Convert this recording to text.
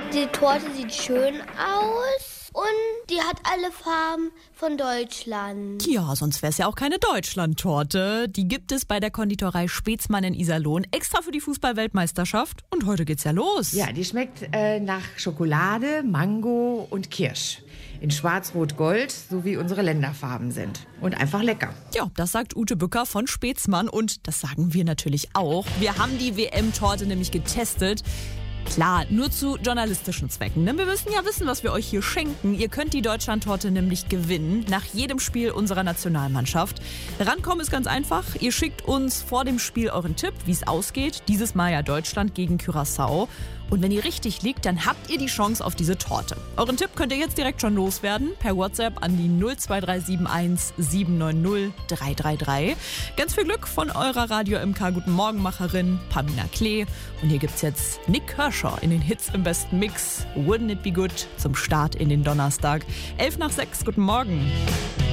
Die Torte sieht schön aus und die hat alle Farben von Deutschland. Ja, sonst wäre es ja auch keine Deutschland-Torte. Die gibt es bei der Konditorei Spätzmann in Iserlohn, extra für die Fußball-Weltmeisterschaft. Und heute geht's ja los. Ja, die schmeckt nach Schokolade, Mango und Kirsch. In Schwarz-Rot-Gold, so wie unsere Länderfarben sind. Und einfach lecker. Ja, das sagt Ute Bücker von Spätzmann und das sagen wir natürlich auch. Wir haben die WM-Torte nämlich getestet. Klar, nur zu journalistischen Zwecken. Denn wir müssen ja wissen, was wir euch hier schenken. Ihr könnt die Deutschland-Torte nämlich gewinnen, nach jedem Spiel unserer Nationalmannschaft. Rankommen ist ganz einfach. Ihr schickt uns vor dem Spiel euren Tipp, wie es ausgeht. Dieses Mal ja Deutschland gegen Curaçao. Und wenn ihr richtig liegt, dann habt ihr die Chance auf diese Torte. Euren Tipp könnt ihr jetzt direkt schon loswerden. Per WhatsApp an die 02371 790 333. Ganz viel Glück von eurer Radio MK Guten Morgenmacherin Pamina Klee. Und hier gibt's jetzt Nick Kershaw in den Hits im besten Mix. Wouldn't it be good zum Start in den Donnerstag. 5:11. Guten Morgen.